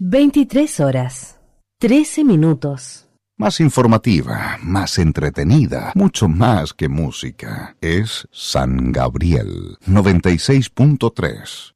23 horas, 13 minutos. Más informativa, más entretenida, mucho más que música. Es San Gabriel 96.3.